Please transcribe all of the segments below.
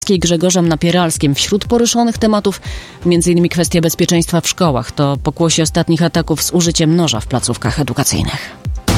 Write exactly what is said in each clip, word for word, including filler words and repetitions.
Grzegorzem Napieralskim. Wśród poruszonych tematów między innymi kwestie bezpieczeństwa w szkołach. To pokłosie ostatnich ataków z użyciem noża w placówkach edukacyjnych.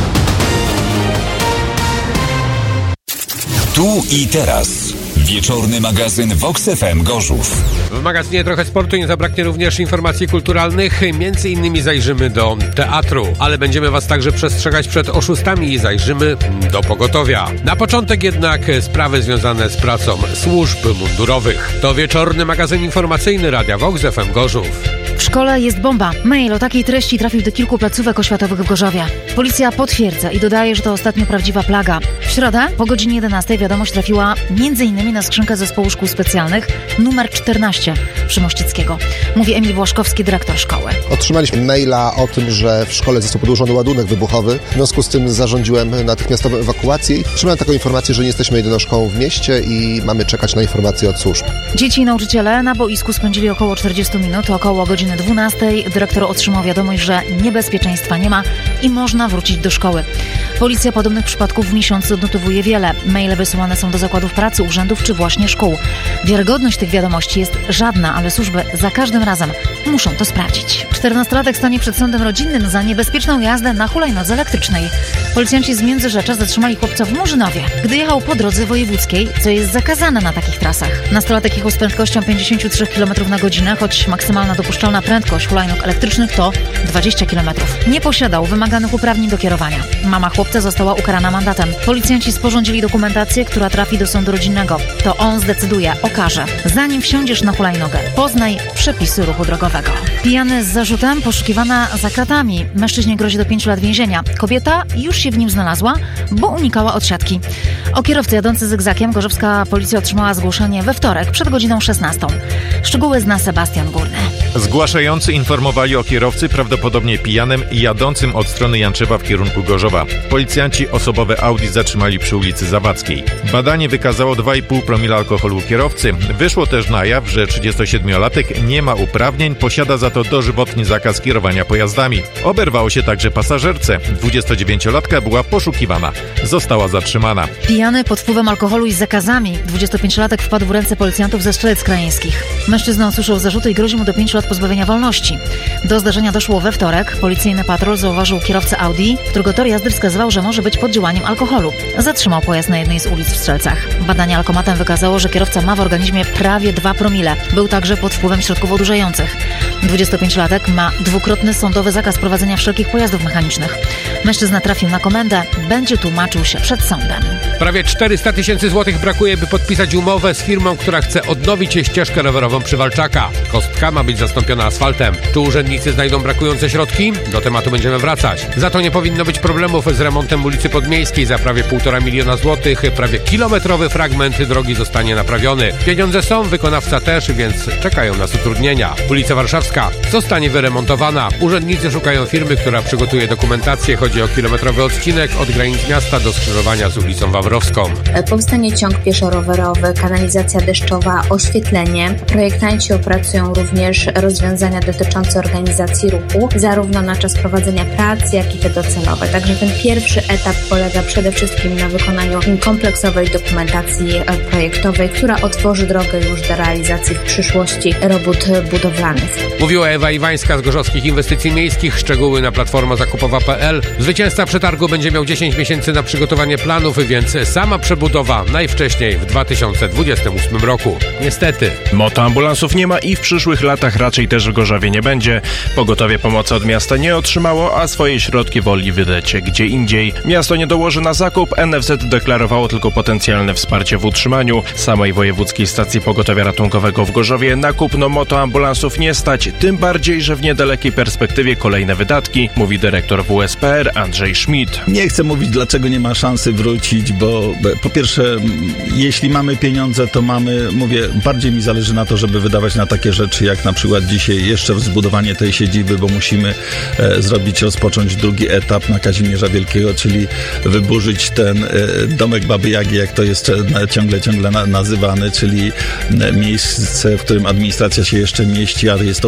Tu i teraz. Wieczorny magazyn Vox F M Gorzów. W magazynie Trochę Sportu nie zabraknie również informacji kulturalnych. Między innymi zajrzymy do teatru, ale będziemy Was także przestrzegać przed oszustami i zajrzymy do pogotowia. Na początek jednak sprawy związane z pracą służb mundurowych. To wieczorny magazyn informacyjny Radia Vox F M Gorzów. W szkole jest bomba. Mail o takiej treści trafił do kilku placówek oświatowych w Gorzowie. Policja potwierdza i dodaje, że to ostatnio prawdziwa plaga. W środę po godzinie jedenastej wiadomość trafiła między innymi na skrzynkę zespołu szkół specjalnych numer czternaście przy Mościckiego. Mówi Emil Błaszkowski, dyrektor szkoły. Otrzymaliśmy maila o tym, że w szkole został podłożony ładunek wybuchowy. W związku z tym zarządziłem natychmiastową ewakuację i otrzymałem taką informację, że nie jesteśmy jedyną szkołą w mieście i mamy czekać na informacje od służb. Dzieci i nauczyciele na boisku spędzili około czterdzieści minut, około godziny dwunastej. Dyrektor otrzymał wiadomość, że niebezpieczeństwa nie ma i można wrócić do szkoły. Policja podobnych przypadków w miesiącu odnotowuje wiele. Maile wysyłane są do zakładów pracy, urzędów czy właśnie szkół. Wiarygodność tych wiadomości jest żadna, ale służby za każdym razem muszą to sprawdzić. czternastolatek stanie przed sądem rodzinnym za niebezpieczną jazdę na hulajnodze elektrycznej. Policjanci z Międzyrzecza zatrzymali chłopca w Murzynowie, gdy jechał po drodze wojewódzkiej, co jest zakazane na takich trasach. Nastolatek jechał z prędkością pięćdziesiąt trzy kilometrów na godzinę, choć maksymalna dopuszczalna prędkość hulajnóg elektrycznych to dwadzieścia kilometrów. Nie posiadał wymaganych uprawnień do kierowania. Mama chłopca została ukarana mandatem. Policjanci sporządzili dokumentację, która trafi do sądu rodzinnego. To on zdecyduje o karze. Zanim wsiądziesz na hulajnogę, poznaj przepisy ruchu drogowego. Pijany z zarzutem, poszukiwana za kratami. Mężczyźnie grozi do pięciu lat więzienia. Kobieta już się w nim znalazła, bo unikała odsiadki. O kierowcy jadący zygzakiem gorzowska policja otrzymała zgłoszenie we wtorek przed godziną szesnastą. Szczegóły zna Sebastian Górny. Zgłaszający informowali o kierowcy prawdopodobnie pijanym i jadącym od strony Janczewa w kierunku Gorzowa. Policjanci osobowe Audi zatrzymali przy ulicy Zawadzkiej. Badanie wykazało dwa i pół promila alkoholu u kierowcy. Wyszło też na jaw, że trzydziestosiedmiolatek nie ma uprawnień, posiada za to dożywotni zakaz kierowania pojazdami. Oberwało się także pasażerce. dwudziestodziewięciolatka była poszukiwana. Została zatrzymana. Pijany pod wpływem alkoholu i z zakazami. dwudziestopięciolatek wpadł w ręce policjantów ze Strzelec Krajeńskich. Mężczyzna usłyszał zarzuty i grozi mu do pięciu lat pozbawienia wolności. Do zdarzenia doszło we wtorek. Policyjny patrol zauważył kierowcę Audi, którego tor jazdy wskazywał, że może być pod działaniem alkoholu. Zatrzymał pojazd na jednej z ulic w Strzelcach. Badanie alkomatem wykazało, że kierowca ma w organizmie prawie dwa promile. Był także pod wpływem środków odurzających. dwudziestopięciolatek ma dwukrotny sądowy zakaz prowadzenia wszelkich pojazdów mechanicznych. Mężczyzna trafił na komendę. Będzie tłumaczył się przed sądem. Prawie czterysta tysięcy złotych brakuje, by podpisać umowę z firmą, która chce odnowić ścieżkę rowerową przy Walczaka. Kostka ma być zastąpiona asfaltem. Czy urzędnicy znajdą brakujące środki? Do tematu będziemy wracać. Za to nie powinno być problemów z remontem ulicy Podmiejskiej. Za prawie półtora miliona złotych prawie kilometrowy fragment drogi zostanie naprawiony. Pieniądze są, wykonawca też, więc czekają nas utrudnienia. Ulica Warszawska zostanie wyremontowana. Urzędnicy szukają firmy, która przygotuje dokumentację. Chodzi o kilometrowy odcinek od granic miasta do skrzyżowania z ulicą Wawrowską. Powstanie ciąg pieszo-rowerowy, kanalizacja deszczowa, oświetlenie. Projektanci opracują również rozwiązania dotyczące organizacji ruchu, zarówno na czas prowadzenia prac, jak i te docelowe. Także ten pierwszy etap polega przede wszystkim na wykonaniu kompleksowej dokumentacji projektowej, która otworzy drogę już do realizacji w przyszłości robót budowlanych. Mówiła Ewa Iwańska z Gorzowskich Inwestycji Miejskich. Szczegóły na platforma zakupowa kropka pe el. Zwycięzca przetargu będzie miał dziesięć miesięcy na przygotowanie planów, więc sama przebudowa najwcześniej w dwa tysiące dwudziestym ósmym roku. Niestety. Motoambulansów nie ma i w przyszłych latach raczej też w Gorzowie nie będzie. Pogotowie pomocy od miasta nie otrzymało, a swoje środki woli wydać gdzie indziej. Miasto nie dołoży na zakup, en ef zet deklarowało tylko potencjalne wsparcie w utrzymaniu. Samej Wojewódzkiej Stacji Pogotowia Ratunkowego w Gorzowie na kupno motoambulansów nie stać, tym bardziej, że w niedalekiej perspektywie kolejne wydatki, mówi dyrektor W S P R Andrzej Schmidt. Nie chcę mówić, dlaczego nie ma szansy wrócić, bo po pierwsze, jeśli mamy pieniądze, to mamy, mówię, bardziej mi zależy na to, żeby wydawać na takie rzeczy, jak na przykład dzisiaj jeszcze zbudowanie tej siedziby, bo musimy e, zrobić, rozpocząć drugi etap na Kazimierza Wielkiego, czyli wyburzyć ten e, domek Baby Jagi, jak to jest ciągle, ciągle na, nazywany, czyli miejsce, w którym administracja się jeszcze mieści, ale jest to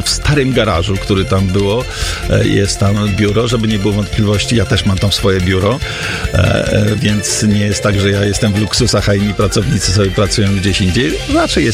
w starym garażu, który tam było, jest tam biuro, żeby nie było wątpliwości, ja też mam tam swoje biuro, więc nie jest tak, że ja jestem w luksusach, a inni pracownicy sobie pracują gdzieś indziej. Znaczy jest